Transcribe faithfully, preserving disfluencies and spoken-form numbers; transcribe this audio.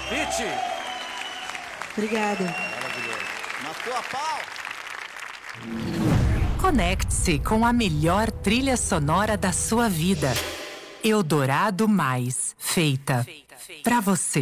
Pitty. Obrigada. Maravilhoso. Matou a pau. Conecte-se com a melhor trilha sonora da sua vida. Eldorado Mais, feita pra você.